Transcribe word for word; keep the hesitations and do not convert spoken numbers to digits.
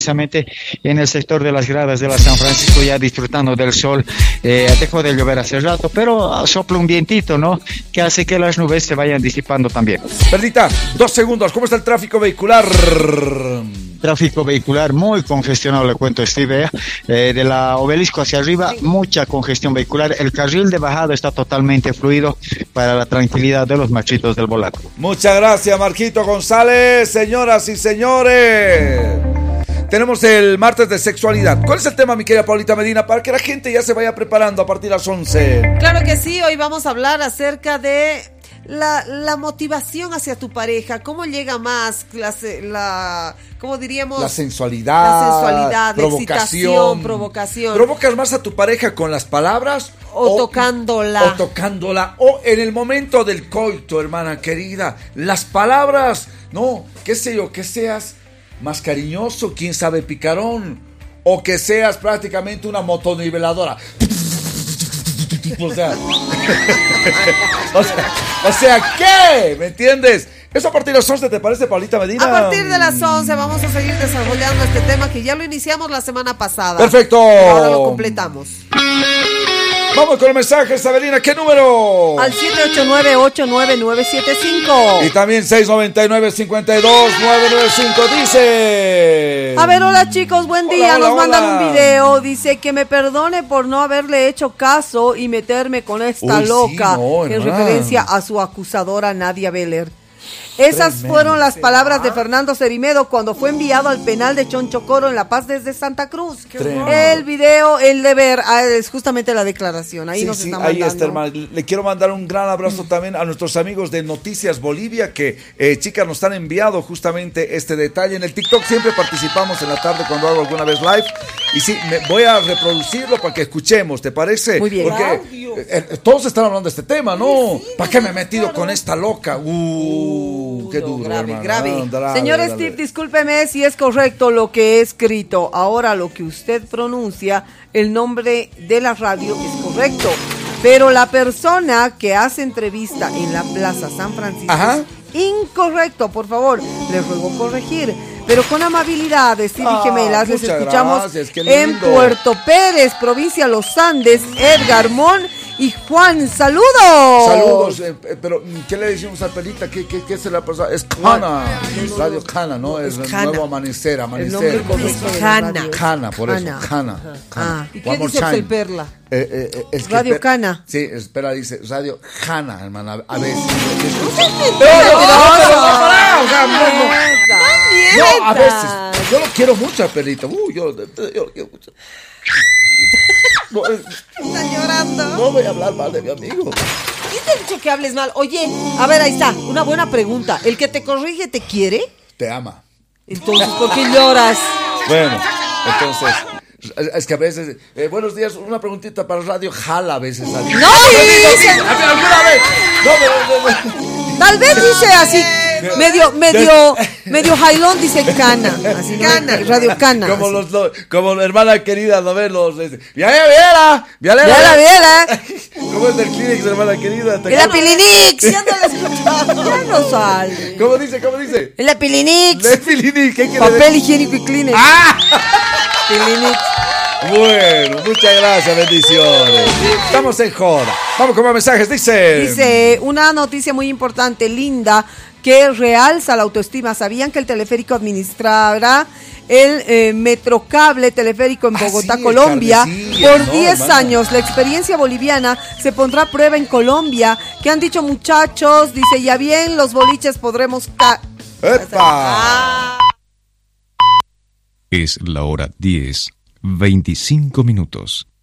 precisamente en el sector de las gradas de la San Francisco, ya disfrutando del sol. Eh, dejó de llover hace rato, pero sopla un vientito, ¿no? Que hace que las nubes se vayan disipando también. Perlita, dos segundos, ¿cómo está el tráfico vehicular? Tráfico vehicular muy congestionado, le cuento, Steve. Eh, de la Obelisco hacia arriba, mucha congestión vehicular. El carril de bajada está totalmente fluido para la tranquilidad de los machitos del volante. Muchas gracias, Marquito González. Señoras y señores, tenemos el martes de sexualidad. ¿Cuál es el tema, mi querida Paulita Medina, para que la gente ya se vaya preparando a partir de las once? Claro que sí, hoy vamos a hablar acerca de la, la motivación hacia tu pareja. ¿Cómo llega más la, la ¿cómo diríamos? La sensualidad, la sensualidad, provocación, excitación, provocación. ¿Provocas más a tu pareja con las palabras? O, o tocándola. O tocándola. O en el momento del coito, hermana querida. Las palabras, no, qué sé yo, que seas más cariñoso, quién sabe, picarón, o que seas prácticamente una motoniveladora. O sea, o sea, o sea, ¿qué? ¿Me entiendes? Eso a partir de las once, ¿te parece, Paulita Medina? A partir de las once vamos a seguir desarrollando este tema que ya lo iniciamos la semana pasada. Perfecto. Pero ahora lo completamos. Vamos con el mensaje, Sabelina, ¿qué número? Al siete ocho nueve, ocho nueve nueve siete cinco. Y también seis nueve nueve, cinco dos, nueve nueve cinco, dice. A ver, hola chicos, buen día. Hola, hola, Nos mandan hola. un video, dice que me perdone por no haberle hecho caso y meterme con esta Uy, loca, sí, no, en hermana. referencia a su acusadora Nadia Beller. Esas Tremendo. fueron las palabras de Fernando Cerimedo cuando fue enviado al penal de Chonchocoro en La Paz desde Santa Cruz. Tremendo. El video, el deber, ah, es justamente la declaración. Ahí Sí, nos sí, están ahí mandando. está, hermano. Le quiero mandar un gran abrazo también a nuestros amigos de Noticias Bolivia, que eh, chicas nos han enviado justamente este detalle. En el TikTok siempre participamos en la tarde cuando hago alguna vez live. Y sí, me voy a reproducirlo para que escuchemos, ¿te parece? Muy bien. Porque eh, eh, todos están hablando de este tema, ¿no? ¿Para qué me he metido con esta loca? Uh, qué duro, grave, hermano. grave. Ah, dale, Señor dale. Steve, discúlpeme si es correcto lo que he escrito. Ahora lo que usted pronuncia, el nombre de la radio es correcto. Pero la persona que hace entrevista en la Plaza San Francisco Ajá. es incorrecto, por favor. Le ruego corregir. Pero con amabilidad, Steve Ah, y Gemelas, les muchas escuchamos gracias, qué lindo. en Puerto Pérez, provincia Los Andes, Edgar Mon y Juan. ¡Saludos! Saludos, eh, eh, pero ¿qué le decimos a Pelita? ¿Qué, qué, qué se le ha pasado? Es Cana, Radio Cana, ¿no? Es, Es el Cana. nuevo amanecer, El amanecer. nombre correcto de la Cana. radio. Cana, por eso, Cana. Cana. Cana. Ah, ¿y One qué more dice time. Axel Perla? Eh, eh, eh, es que Radio espe- Cana. Sí, espera, dice Radio Cana, hermana, a, a veces. No, No, a veces. Yo lo quiero mucho a Pelita. Uh, yo, yo lo quiero mucho. No, eh, Está llorando. no voy a hablar mal de mi amigo. ¿Quién te ha dicho que hables mal? Oye, a ver, ahí está, una buena pregunta. ¿El que te corrige te quiere? Te ama. Entonces, ¿por qué lloras? Bueno, entonces, es, es que a veces, eh, buenos días, una preguntita para Radio Jala a veces. ¿Sabes? ¡No! Sí, alguna vez. No, pero, pero, Tal vez dice así, medio, medio, medio jailón, dice Cana. Así, Cana, Radio Cana. Como así. los, los- como la hermana querida, ¿no ves? Los, este, ¡Viera, viera! ¡Viera, Viera, viera. ¿Cómo es el Kleenex, hermana querida? ¿Te ¡El acuerdas? Pilinix! Ya no la escuchaba. Ya no sale. ¿Cómo dice? ¿Cómo dice? ¡El Pilinix! Le Pilini, ¿qué quiere Papel decir? higiénico y Kleenex. ¡Ah! Pilinix. Bueno, muchas gracias, bendiciones. Estamos en joda. Vamos con más mensajes, dice. Dice, una noticia muy importante, linda, que realza la autoestima. ¿Sabían que el teleférico administrará el eh, Metrocable teleférico en Ah, Bogotá, sí, el Colombia, Carnesilla, por no, diez hermano. años? La experiencia boliviana se pondrá a prueba en Colombia. ¿Qué han dicho, muchachos? Dice, ya bien, los boliches podremos... ca- ¡Epa! Ah. Es la hora diez, veinticinco minutos.